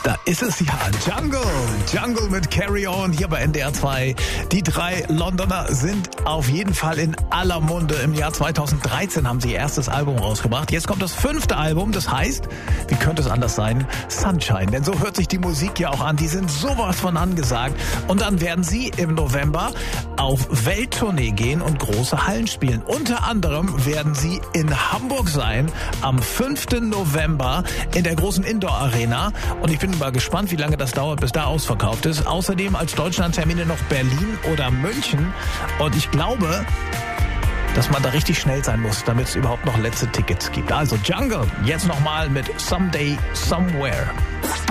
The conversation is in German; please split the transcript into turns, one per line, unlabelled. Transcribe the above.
Da ist es ja, Jungle mit Carry On hier bei NDR 2. Die drei Londoner sind auf jeden Fall in aller Munde. Im Jahr 2013 haben sie ihr erstes Album rausgebracht. Jetzt kommt das 5. Album, das heißt, wie könnte es anders sein? Sunshine, denn so hört sich die Musik ja auch an. Die sind sowas von angesagt. Und dann werden sie im November auf Welttournee gehen und große Hallen spielen. Unter anderem werden sie in Hamburg sein, am 5. November in der großen Indoor-Arena. Und ich bin mal gespannt, wie lange das dauert, bis da ausverkauft ist. Außerdem als Deutschlandtermine noch Berlin oder München. Und ich glaube, dass man da richtig schnell sein muss, damit es überhaupt noch letzte Tickets gibt. Also Jungle, jetzt nochmal mit Someday, Somewhere.